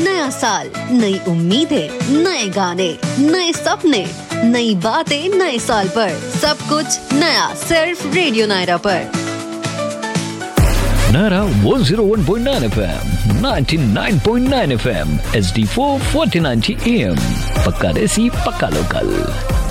नया साल, नई उम्मीदें, नए गाने, नए सपने, नई बातें नए साल पर। सब कुछ नया सिर्फ रेडियो नायरा पर। Naira 101.9 FM, 99.9 FM, HD4 4090 AM। पक्का देसी, पक्का लोकल।